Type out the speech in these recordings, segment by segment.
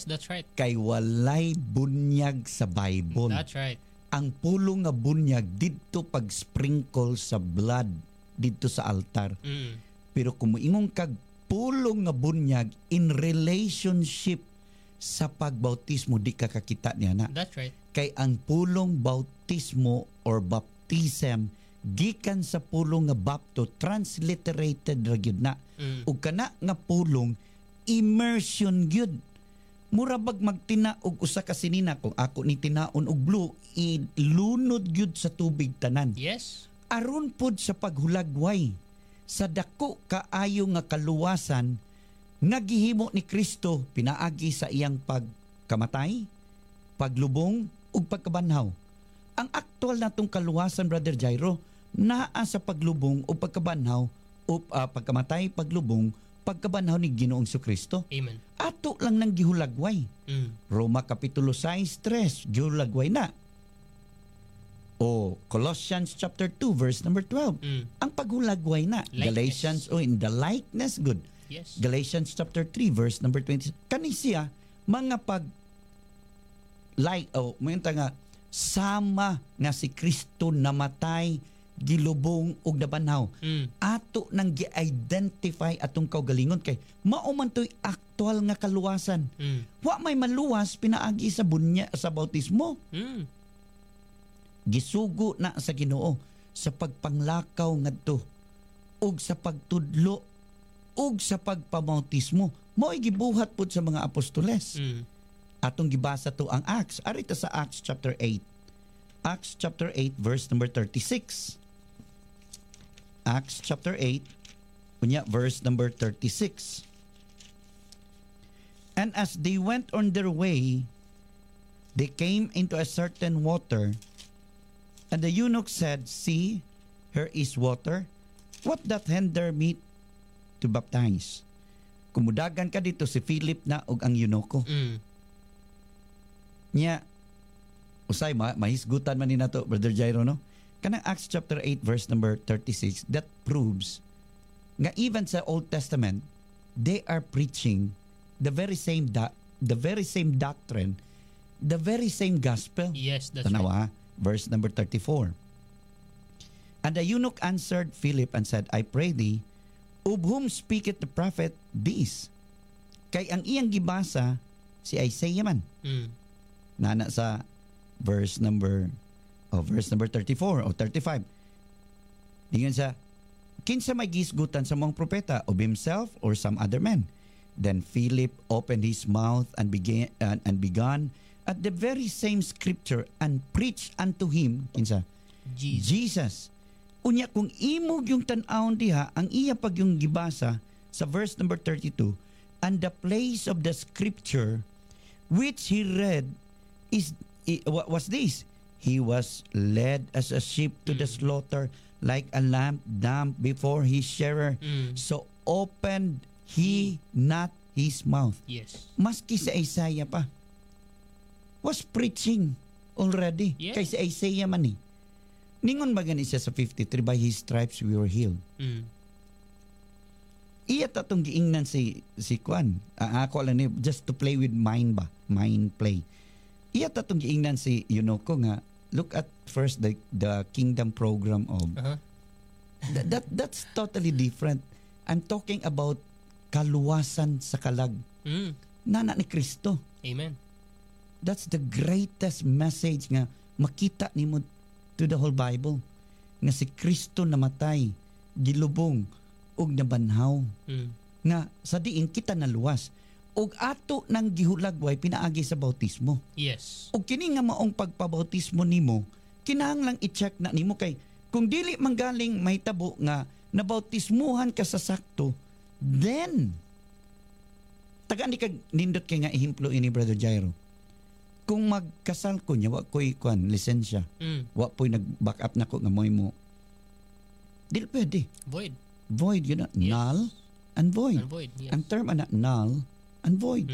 That's right. Kay walay bunyag sa Bible. That's right. Ang pulong nga bunyag didto pag sprinkle sa blood didto sa altar. Pero kung moingon kag pulong nga bunyag in relationship sa pagbautismo, di ka kakita niya na. That's right. Kay ang pulong bautismo or baptism gikan sa pulong nga bapto, transliterated ra gyud na. Ug kana nga pulong immersion gyud. Mura bag magtinaog usa ka sinina kung ako ni tinaon og blue, ilunod gyud sa tubig tanan. Yes. Aron pod sa paghulagway sa dako kaayo nga kaluwasan nga gihimo ni Kristo pinaagi sa iyang pagkamatay, paglubong ug pagkabanhaw. Ang aktual natong kaluwasan, Brother Jairo, naa sa paglubong o pagkabanhaw o pagkamatay, paglubong, pagkabanhaw ni Ginoong Kristo. Amen. Ato lang nang gihulagway. Roma Kapitulo 6:3, gihulagway na. O Colossians chapter 2 verse number 12. Ang paghulagway na. Likeness. Galatians, in the likeness, good. Yes. Galatians chapter 3 verse number 20. Kani siya mga mayunta nga sama nga si Kristo namatay, gilubong ug nabanhaw. Ato nang gi-identify atong kaugalingon kay mao man toy aktual nga kaluwasan. Wa may maluwas pinaagi sa bunya sa bautismo. Gisugo na sa Ginoo sa pagpanglakaw ngadto ug sa pagtudlo ug sa pagpamautismo. Mao'y gibuhat pud sa mga apostoles. Atong gibasa to ang Acts. Arita sa Acts chapter 8. Acts chapter 8 verse number 36. Acts chapter 8 unya verse number 36. And as they went on their way, they came into a certain water, and the eunuch said, See, here is water. What doth hinder me to baptize? Kumudagan ka dito si Philip na og ang eunuko. Nya usay mahisgutan man ni nato, Brother Jairo, no? Kanang Acts chapter 8 verse number 36, that proves nga even sa Old Testament they are preaching the very same doctrine, the very same gospel. Yes, that's Tanawa, right. verse number 34. And the eunuch answered Philip and said, I pray thee, of whom speaketh the prophet this? Kay ang iyang gibasa si Isaiah man. Nana sa verse number 34 o 35. Dingan sa kinsa may gisgutan sa mga propeta, of himself or some other man? Then Philip opened his mouth and began at the very same scripture and preached unto him kinsa Jesus. Unya kung imog yung tan-awon diha ang iya pag yung gibasa sa verse number 32, and the place of the scripture which he read what was this? He was led as a sheep to the slaughter, like a lamb dumb before his shearer. So opened he not his mouth. Yes. Maski sa Isaiah pa was preaching already. Yeah. Kay si Isaiah man eh. Ningon ba gani siya sa 53, by his stripes we were healed. Iya tatong giingnan si Kwan. Ako lang ni just to play with mind ba? Mind play. Iya tatong giingnan si Eunuko nga, look at first the kingdom program of that's totally different. I'm talking about kaluwasan sa kalag. Nana ni Kristo. Amen. That's the greatest message nga makita nimo to the whole Bible. Nga si Kristo namatay, gilubong, ug nabanhaw. Nga sa diin kita naluwas. Ug ato nang gihulagway pinaagi sa bautismo. Yes. Ug kini nga maong pagpabautismo nimo, kinahanglang i-check na nimo kay kung dili manggaling mahitabo nga nabautismuhan ka sa sakto, then tagaan di kag nindot kay nga ehemplo ini, Brother Jairo. Kung magkasal ko niya, wa ko'y lisensya. Wa po'y nag-back up na ko nga mo. Dili pwede. Void. Void yun na. Yes. Null and void. And void, yes. Ang term na null and void.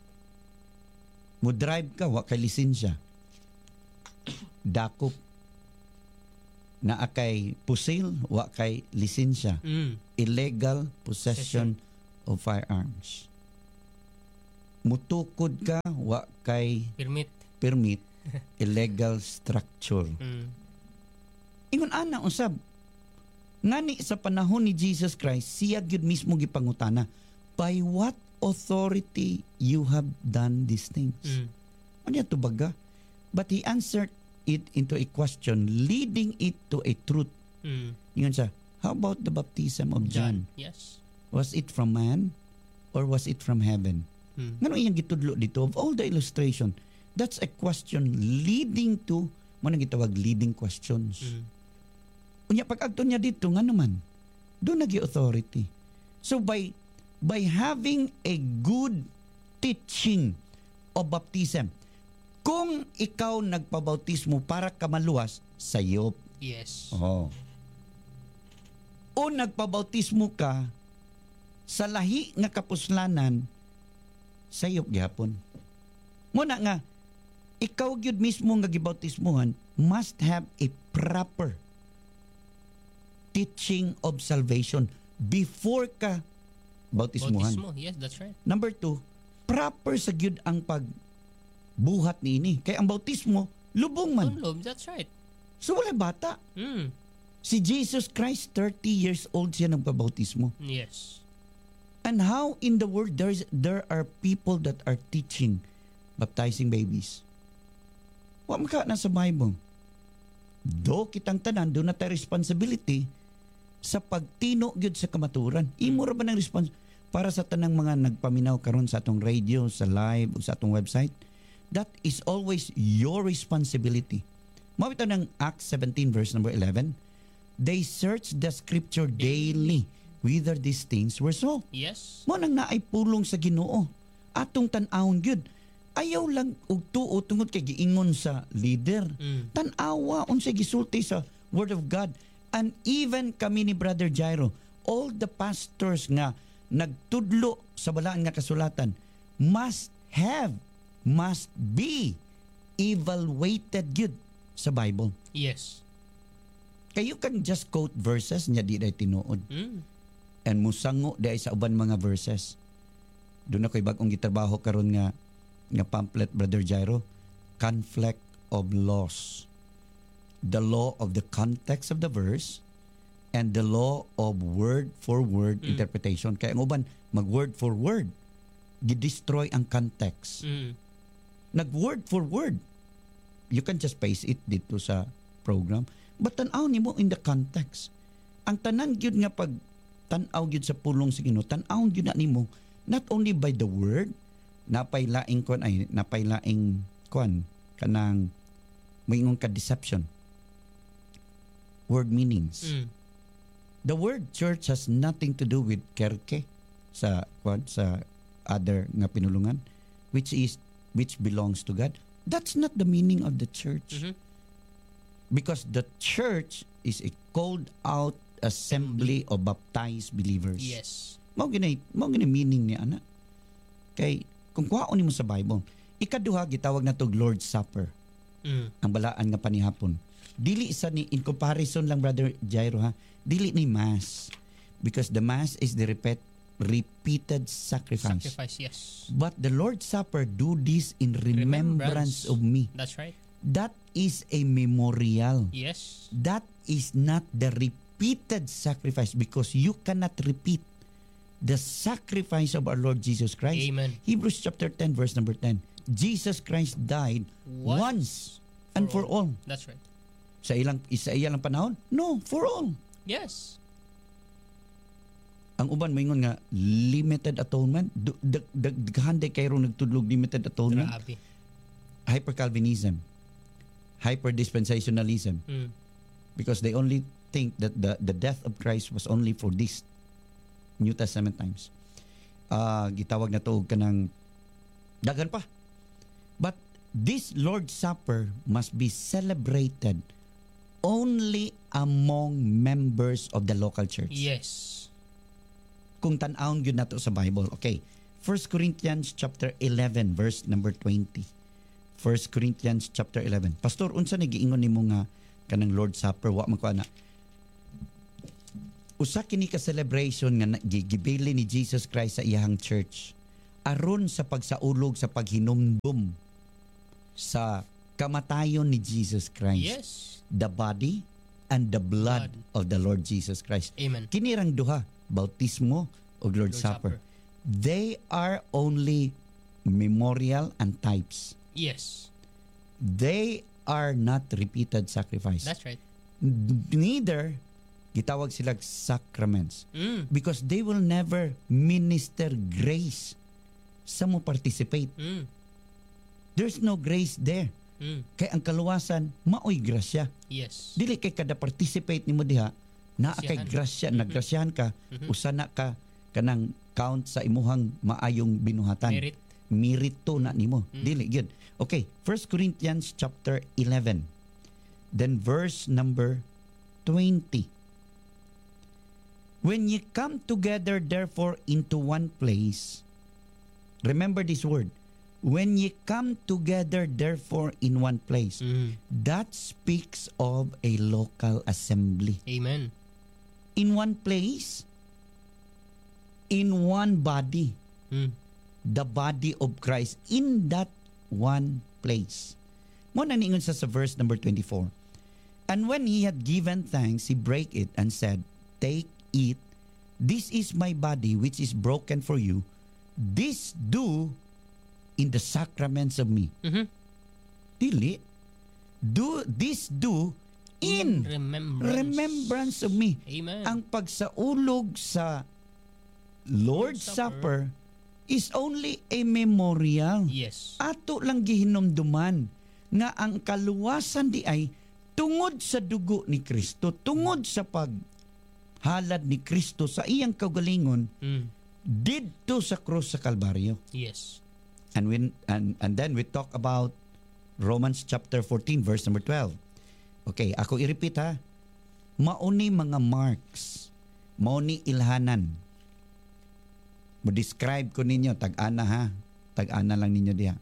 Mo drive ka, wa kay lisensya. Dakop. Na kay pusil, wa kay lisensya. Illegal possession of firearms. mutukod ka wa kay permit illegal structure. Ingon ana usab ngani sa panahon ni Jesus Christ siya gyud mismo gipangutana, by what authority you have done these things? Ano to baga? But he answered it into a question, leading it to a truth. Ingon siya, how about the baptism of John? Yes. Was it from man or was it from heaven? Ngano iyang gitudlo dito of all the illustration? That's a question leading to, mo nang gitawag leading questions. Unya pag-agto niya dito nga naman, doon nagi authority. So by having a good teaching of baptism, kung ikaw nagpabautismo para ka maluwas, sayop. Yes. O nagpabautismo ka sa lahi nga kapuslanan, sayop gyapon. Muna nga, ikaw gyud mismo nga gibautismuhan must have a proper teaching of salvation before ka bautismuhan. Bautismo, yes, that's right. Number 2, proper sa gyud ang pagbuhat niini. Kaya ang bautismo, lubong man. That's right. So wala bata. Si Jesus Christ, 30 years old siya nagpabautismo. Yes. And how in the world there are people that are teaching, baptizing babies? Wa maka na sa Bible. Do kitang tanan, do na tayo responsibility sa pagtino gyud sa kamaturan. Imo ra ba ng para sa tanang mga nagpaminaw karon sa atong radio, sa live, o sa atong website? That is always your responsibility. Mabitaw ng Acts 17 verse number 11. They searched the scripture daily whether these things were so. Yes. Mo nang naay pulong sa Ginoo. Atong tan-awon gyud. Ayaw lang og tuo tungod kay giingon sa leader. Tan-awa unsay gisulti sa Word of God. And even kami ni Brother Jairo, all the pastors nga nagtudlo sa balaan nga kasulatan must be evaluated gyud sa Bible. Yes. Kayo can just quote verses nya di day tinuod. And musango day sa uban mga verses. Doon ako'y bagong gitrabaho karon nga pamphlet, Brother Jairo, conflict of laws. The law of the context of the verse and the law of word for word interpretation. Kaya ang uban mag word for word, gidestroy ang context. Nag word for word, you can just paste it dito sa program, but tan-aw nimo in the context. Ang tanan gyud nga pag tan-aw gyud sa pulong sa Ginoo, tan-aw gyud na nimo not only by the word, napay laing kanang moingon ka deception, word meanings. The word church has nothing to do with kerke sa other nga pinulungan, which belongs to God. That's not the meaning of the church. Because the church is a called out assembly of baptized believers. Yes. Mao gina meaning ni ana. Kay kung kuhaon nimo sa Bible, ikaduha gitawag na tog Lord's Supper. Ang balaan nga panihapon. Dili sa ni in comparison lang, Brother Jairo, ha, dili ni mass, because the mass is the repeated sacrifice. Yes. But the Lord's Supper, do this in remembrance of me. That's right. That is a memorial. Yes. That is not the repeated sacrifice, because you cannot repeat the sacrifice of our Lord Jesus Christ. Amen. Hebrews chapter 10 verse number 10. Jesus Christ died once and for all. That's right. Sa ilang panahon? No, for all. Yes. Ang uban moingon nga limited atonement. Daghan day kayo nagtudlog limited atonement. Grabe. Hyper-Calvinism. Hyper-dispensationalism. Because they only think that the death of Christ was only for this New Testament times. Gitawag na to kanang dagan pa. But this Lord's Supper must be celebrated only among members of the local church. Yes. Kung tan-awon gyud nato sa Bible. Okay. 1 Corinthians chapter 11 verse number 20. 1 Corinthians chapter 11. Pastor, unsa ni giingon nimo nga kanang Lord's Supper wa man ko ana? Usa kini ka celebration nga gibili ni Jesus Christ sa iyang church. aron sa pagsaulog sa paghinumdum sa kamatayon ni Jesus Christ. Yes. The body and the blood of the Lord Jesus Christ. Amen. Kinirang duha, bautismo o Lord's Supper. They are only memorial and types. Yes. They are not repeated sacrifice. That's right. Neither gitawag sila sacraments Mm. because they will never minister grace sa mo participate. Mm. There's no grace there. Mm. Kay ang kaluwasan maoy grasya. Yes. Dili kay kada participate nimo diha naa kay grasya, nagrasyahan ka, usana ka kanang count sa imuhang maayong binuhatan. Merit. Mirito na nimo. Dili gyud. Okay, 1 Corinthians chapter 11. Then verse number 20. When ye come together therefore into one place, remember this word. When ye come together therefore in one place, that speaks of a local assembly. Amen. In one place, in one body, Mm. the body of Christ, in that one place. Mo na niingon sa verse number 24. And when he had given thanks, he brake it and said, take, eat, this is my body which is broken for you. This do in the sacraments of me. Mhm. Dili. Do in remembrance of me. Amen. Ang pagsaulog sa Lord's Supper is only a memorial. Yes. Ato lang gihinumduman nga ang kaluwasan di ay tungod sa dugo ni Kristo, tungod sa paghalad ni Kristo sa iyang kaugalingon Mm. didto sa krus sa Kalbaryo. Yes. And then we talk about Romans chapter 14 verse number 12. Okay, ako i-repeat ha. Mauni mga marks, mauni ilhanan. Mo describe ko ninyo tag-ana ha. Tag-ana lang ninyo diha.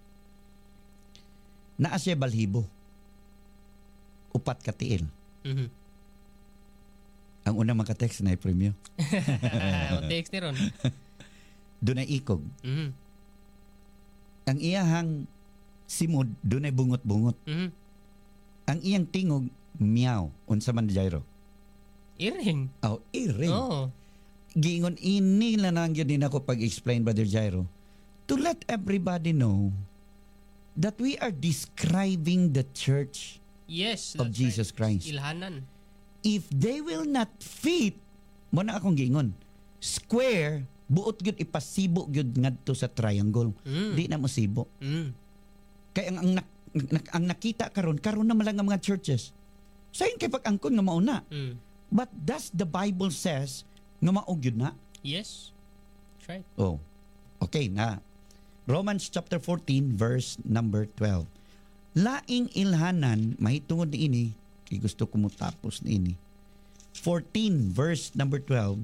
Naa siya balhibo. Upat ka tiil. Mhm. Ang unang maka-text na i-premyo. Text ni ron. Doon ay ikog. Mhm. Ang iyahang simod, doon ay bungot-bungot. Mhm. Ang iyang tingog, meow. Unsa man Jairo? Iring. Oh, iring. Oh. Giingon ini lang ang yun din ako pag-explain, Brother Jairo, to let everybody know that we are describing the church Yes. of that's Jesus right. Christ. Ilhanan. If they will not fit, mo na akong giingon, square, buot gyud ipasibo gyud ngadto sa triangle. Di na mo sibo. Mm. Kaya ang nakita karon na malang ang mga churches. Sayon kay pag-angkon nga mauna. Mm. But does the Bible says nga mao gyud na? Yes. That's right. Oh. Okay na. Romans chapter 14 verse number 12. Laing ilhanan mahitungod ni ini kay gusto ko mo tapos ni ini. 14 verse number 12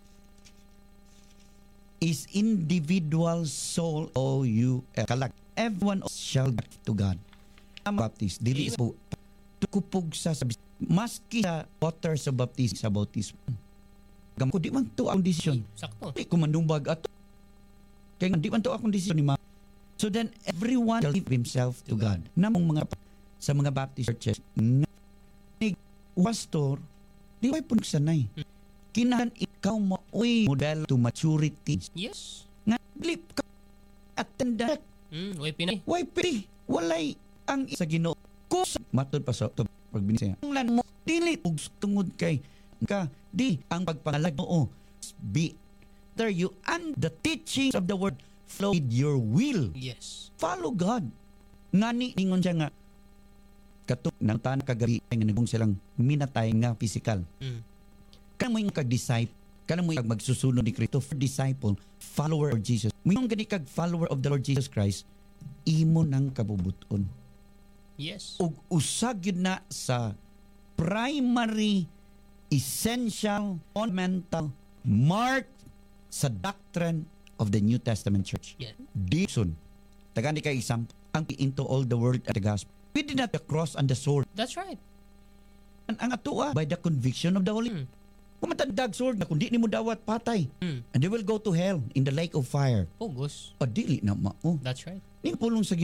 is individual soul o you kalak. Everyone shall back to God. Ang baptist dili po tukupog sa maski sa water sa baptism. Gamko di man to ang decision. Sakto. Di ko manumbag ato. Kaya di man to akong decision ni ma. So then everyone shall give himself to God. Namong mga sa mga Baptist churches nga pastor di way pun sanay. Kinahanglan ikaw maoy model to maturity. Yes. Nga dili ka attendant. Way pinay. Way pili. Walay ang sa Ginoo. Ko matod pa sa pagbinisa. Ang lan mo dili og tungod kay ka di ang pagpangalag mo be there you and the teachings of the word flow with your will. Yes. Follow God. Ngani ningon siya nga katuk nang tan kagabi nga nibong silang minatay nga physical. Kana mo yung kag-disciple, kana mo yung magsusunod ni Kristo, disciple, follower of Jesus. Mo yung gani kag follower of the Lord Jesus Christ, imo nang kabubuton. Yes. Ug usag yun na sa primary, essential, fundamental mark sa doctrine of the New Testament Church. Yeah. Dixon, tagani kay isang ang into all the world at the gospel. We did not the cross and the sword. That's right. Ang atua by the conviction of the Holy. Kumatagdag sword na kung di ni mo dawat patay. Mm. And they will go to hell in the lake of fire. Pugos. O dili na mao. That's right. Ning pulong sa